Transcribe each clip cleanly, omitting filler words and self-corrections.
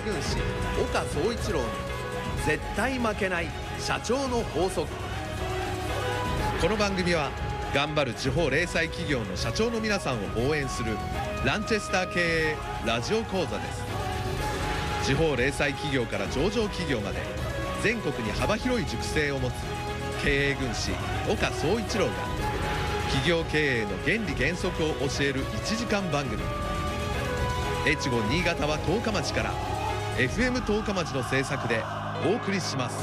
軍師岡総一郎の絶対負けない社長の法則。この番組は頑張る地方零細企業の社長の皆さんを応援するランチェスター経営ラジオ講座です。地方零細企業から上場企業まで全国に幅広い熟成を持つ経営軍師岡総一郎が企業経営の原理原則を教える1時間番組。越後新潟は十日町から FM 十日町の制作でお送りします。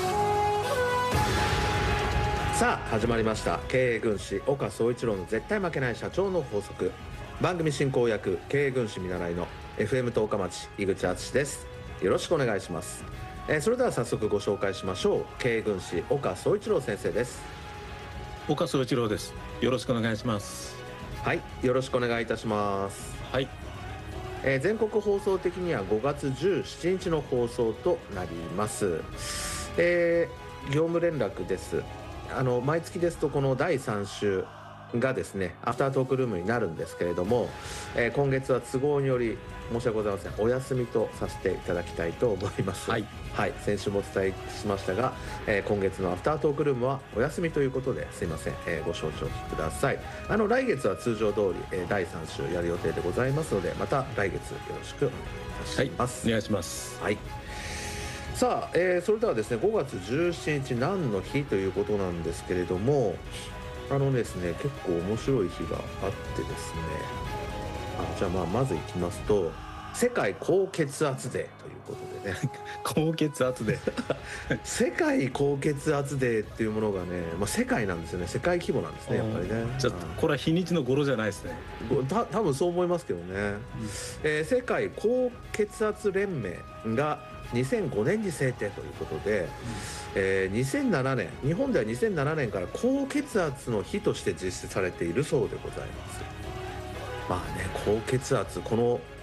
さあ始まりました、経営軍師岡総一郎の絶対負けない社長の法則。番組進行役経営軍師見習いの FM 十日町井口敦です。よろしくお願いします。それでは早速ご紹介しましょう。経営軍師岡総一郎先生です。 岡総一郎です。よろしくお願いします。 はい、よろしくお願いいたします。 はい。 全国放送的には5月17日の放送となります。業務連絡です。毎月ですとこの第3週がですねアフタートークルームになるんですけれども、今月は都合により申し訳ございません、お休みとさせていただきたいと思います。はい、はい、先週もお伝えしましたが、今月のアフタートークルームはお休みということですいません、ご承知おきください。来月は通常通り、第3週やる予定でございますので、また来月よろしくお願いいたします。 はい、お願いします。 はい。さあ、それではですね5月17日何の日ということなんですけれども、ですね結構面白い日があってですね、じゃあまずいきますと、世界高血圧デーということでね高血圧デー世界高血圧デーっていうものがね、世界なんですよね。世界規模なんですね、やっぱりね。 ちょっとこれは日にちの語呂じゃないですね。 多分そう思いますけどね、世界高血圧連盟が2005年に制定ということで、2007年日本では2007年から高血圧の日として実施されているそうでございます。高血圧、この